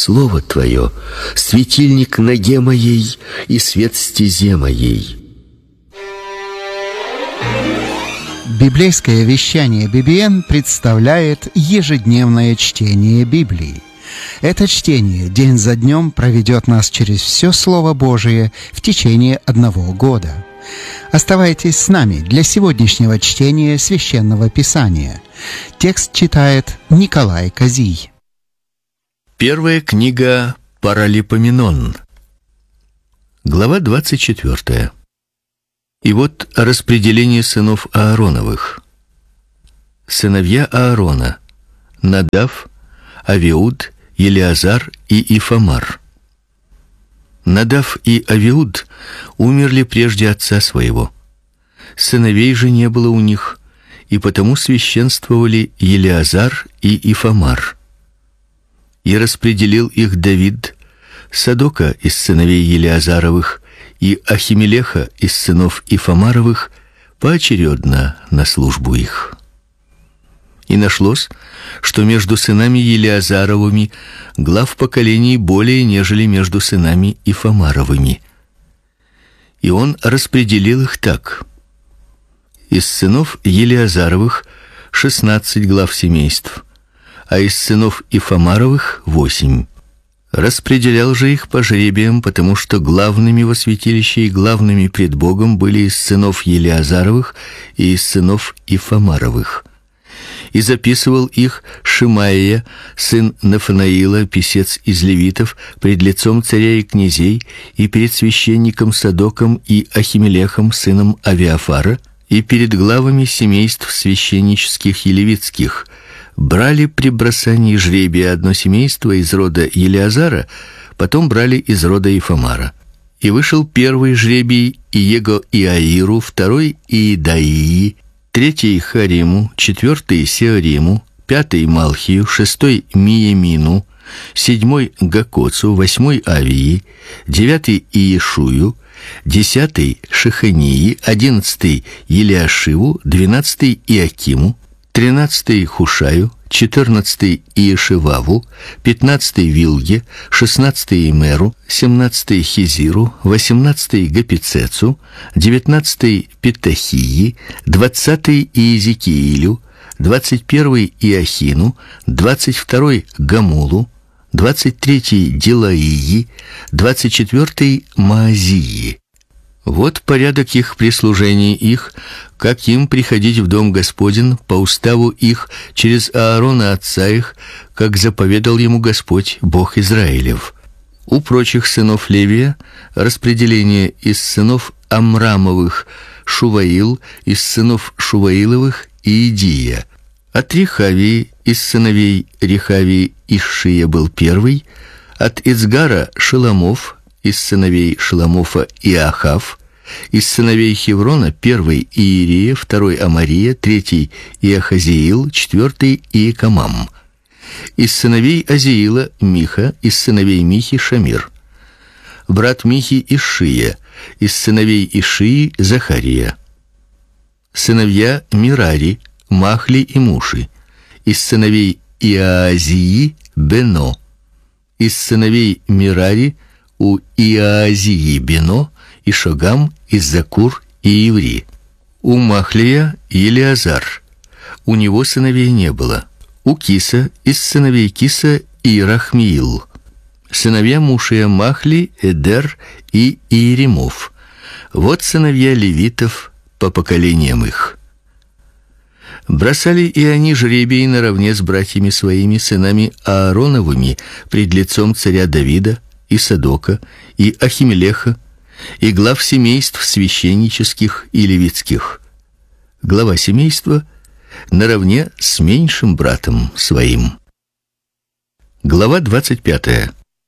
Слово Твое — светильник ноге моей и свет стезе моей». Библейское вещание BBN представляет ежедневное чтение Библии. Это чтение день за днем проведет нас через все Слово Божие в течение 1 года. Оставайтесь с нами для сегодняшнего чтения Священного Писания. Текст читает Николай Козий. Первая книга Паралипоменон, глава 24. И вот распределение сынов Аароновых. Сыновья Аарона: Надав, Авиуд, Елиазар и Ифамар. Надав и Авиуд умерли прежде отца своего. Сыновей же не было у них, и потому священствовали Елиазар и Ифамар. И распределил их Давид: Садока из сыновей Елиазаровых и Ахимелеха из сынов Ифамаровых поочередно на службу их. И нашлось, что между сынами Елиазаровыми глав поколений более, нежели между сынами Ифамаровыми. И он распределил их так: из сынов Елиазаровых 16 глав семейств, а из сынов Ифамаровых 8. Распределял же их по жребиям, потому что главными во святилище и главными пред Богом были из сынов Елиазаровых и из сынов Ифамаровых. И записывал их Шимаия, сын Нафанаила, писец из левитов, пред лицом царя и князей, и перед священником Садоком и Ахимелехом, сыном Авиафара, и перед главами семейств священнических и левитских. Брали при бросании жребия одно семейство из рода Елиазара, потом брали из рода Ифамара. И вышел первый жребий Иего-Иаиру, второй Иедаии, третий Хариму, четвертый Сеориму, пятый Малхию, шестой Миемину, седьмой Гакоцу, восьмой Авии, девятый Иешую, 10 Шехании, 11 Елиашиву, 12 Иакиму, 13 Хушаю, 14 Иешиваву, 15 Вилге, 16 Имеру, 17 Хизиру, 18 Гапицецу, 19 Петахии, 20 Иезекиилю, 21 Иохину, 22 Гамулу, 23 Дилаии, 24 Маазии. Вот порядок их прислужения их, как им приходить в дом Господень по уставу их через Аарона отца их, как заповедал ему Господь, Бог Израилев. У прочих сынов Левия распределение: из сынов Амрамовых Шуваил, из сынов Шуваиловых Иедия. От Рехавии из сыновей Рехавии Ишшия был первый, от Ицгара Шеломов, из сыновей Шеломофа Иахав, из сыновей Хеврона первый Иерия, второй Амария, третий Иахазиил, четвертый Иекамам. Из сыновей Азиила Миха, из сыновей Михи Шамир. Брат Михи Ишшия, из сыновей Ишии Захария. Сыновья Мирари Махли и Муши, из сыновей Иаазии Бено. Из сыновей Мирари у Иаазии Бено и Шогам из Закур и Иври. У Махлия Елиазар, у него сыновей не было. У Киса из сыновей Киса Ирахмиил. Сыновья Мушия Махли, Эдер и Иеремов. Вот сыновья левитов по поколениям их. Бросали и они жребий наравне с братьями своими, сынами Аароновыми, пред лицом царя Давида, и Садока, и Ахимелеха, и глав семейств священнических и левитских. Глава семейства наравне с меньшим братом своим. Глава 25.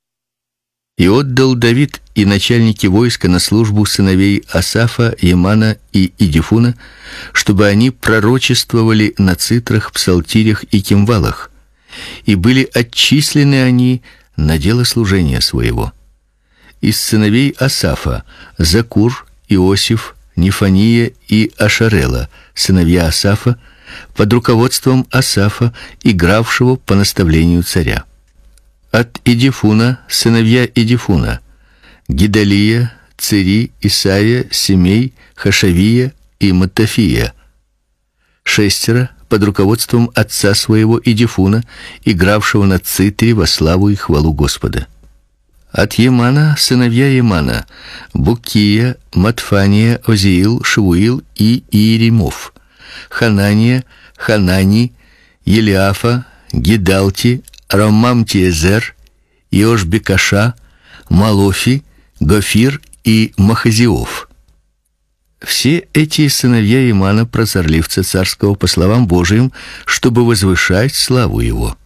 И отдал Давид и начальники войска на службу сыновей Асафа, Емана и Идифуна, чтобы они пророчествовали на цитрах, псалтирях и кимвалах, и были отчислены они на дело служения своего. Из сыновей Асафа Закур, Иосиф, Нефания и Ашарела, сыновья Асафа, под руководством Асафа, игравшего по наставлению царя. От Идифуна сыновья Идифуна: Гидалия, Цири, Исаия, Семей, Хашавия и Маттафия. 6 под руководством отца своего Идифуна, игравшего на цитре во славу и хвалу Господа. От Емана сыновья Емана: Букия, Матфания, Озиил, Шивуил и Иеремов. Ханания, Ханани, Елиафа, Гидалти, Рамамтиезер, Иошбекаша, Малофи, Гофир и Махазиов. Все эти сыновья Имана, прозорливца царского, по словам Божиим, чтобы возвышать славу его.